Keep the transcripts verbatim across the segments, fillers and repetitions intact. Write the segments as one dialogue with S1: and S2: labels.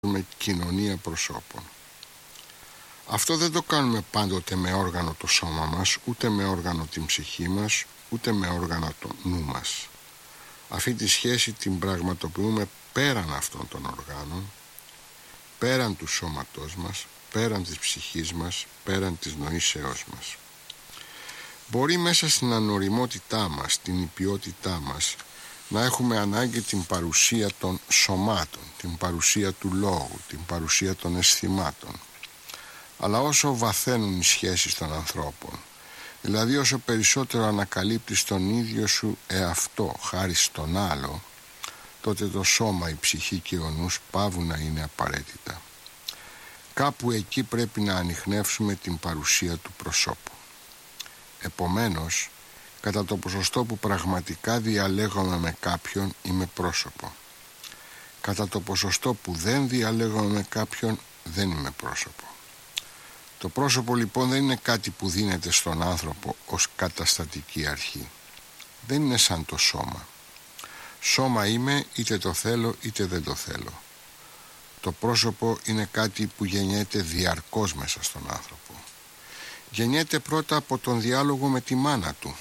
S1: με κοινωνία προσώπων. Αυτό δεν το κάνουμε πάντοτε με όργανο το σώμα μας, ούτε με όργανο την ψυχή μας, ούτε με όργανο το νου μας. Αυτή τη σχέση την πραγματοποιούμε πέραν αυτών των οργάνων, πέραν του σώματός μας, πέραν της ψυχής μας, πέραν της νοήσεώς μας. Μπορεί μέσα στην ανοριμότητά μας, την υπιότητά μας, να έχουμε ανάγκη την παρουσία των σωμάτων, την παρουσία του λόγου, την παρουσία των αισθημάτων. Αλλά όσο βαθαίνουν οι σχέσεις των ανθρώπων, δηλαδή όσο περισσότερο ανακαλύπτεις τον ίδιο σου εαυτό χάρη στον άλλο, τότε το σώμα, η ψυχή και ο νους πάβουν να είναι απαραίτητα. Κάπου εκεί πρέπει να ανιχνεύσουμε την παρουσία του προσώπου. Επομένως, κατά το ποσοστό που πραγματικά διαλέγομαι με κάποιον, είμαι πρόσωπο. Κατά το ποσοστό που δεν διαλέγομαι με κάποιον, δεν είμαι πρόσωπο. Το πρόσωπο λοιπόν δεν είναι κάτι που δίνεται στον άνθρωπο ως καταστατική αρχή. Δεν είναι σαν το σώμα. Σώμα είμαι είτε το θέλω είτε δεν το θέλω. Το πρόσωπο είναι κάτι που γεννιέται διαρκώς μέσα στον άνθρωπο. Γεννιέται πρώτα από τον διάλογο με τη μάνα του.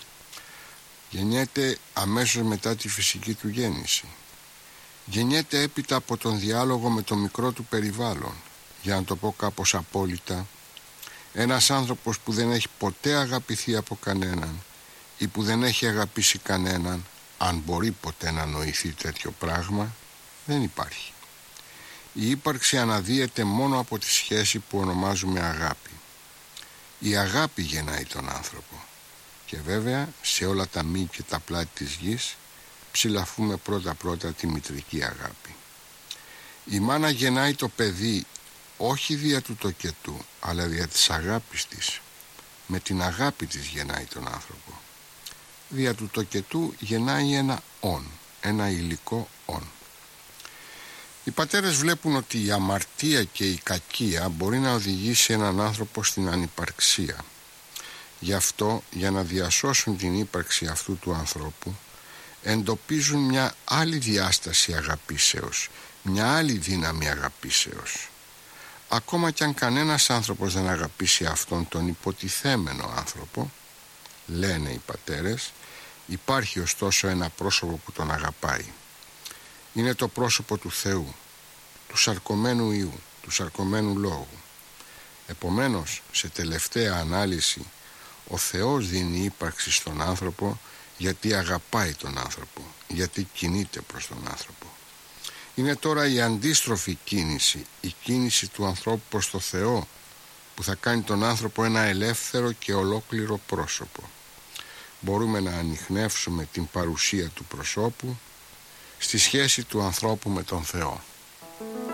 S1: Γεννιέται αμέσως μετά τη φυσική του γέννηση. Γεννιέται έπειτα από τον διάλογο με το μικρό του περιβάλλον. Για να το πω κάπως απόλυτα, ένας άνθρωπος που δεν έχει ποτέ αγαπηθεί από κανέναν ή που δεν έχει αγαπήσει κανέναν, αν μπορεί ποτέ να νοηθεί τέτοιο πράγμα, δεν υπάρχει. Η ύπαρξη αναδύεται μόνο από τη σχέση που ονομάζουμε αγάπη. Η αγάπη γεννάει τον άνθρωπο. Και βέβαια σε όλα τα μη και τα πλάτη της γης ψηλαφούμε πρώτα-πρώτα τη μητρική αγάπη. Η μάνα γεννάει το παιδί όχι δια του τοκετού, αλλά δια της αγάπης της. Με την αγάπη της γεννάει τον άνθρωπο. Δια του τοκετού γεννάει ένα όν, ένα υλικό όν. Οι πατέρες βλέπουν ότι η αμαρτία και η κακία μπορεί να οδηγήσει έναν άνθρωπο στην ανυπαρξία. Γι' αυτό, για να διασώσουν την ύπαρξη αυτού του ανθρώπου, εντοπίζουν μια άλλη διάσταση αγαπήσεως, μια άλλη δύναμη αγαπήσεως. Ακόμα κι αν κανένας άνθρωπος δεν αγαπήσει αυτόν τον υποτιθέμενο άνθρωπο, λένε οι πατέρες, υπάρχει ωστόσο ένα πρόσωπο που τον αγαπάει. Είναι το πρόσωπο του Θεού, του σαρκωμένου Υιού, του σαρκωμένου Λόγου. Επομένως, σε τελευταία ανάλυση, ο Θεός δίνει ύπαρξη στον άνθρωπο γιατί αγαπάει τον άνθρωπο, γιατί κινείται προς τον άνθρωπο. Είναι τώρα η αντίστροφη κίνηση, η κίνηση του ανθρώπου προς το Θεό, που θα κάνει τον άνθρωπο ένα ελεύθερο και ολόκληρο πρόσωπο. Μπορούμε να ανιχνεύσουμε την παρουσία του προσώπου στη σχέση του ανθρώπου με τον Θεό.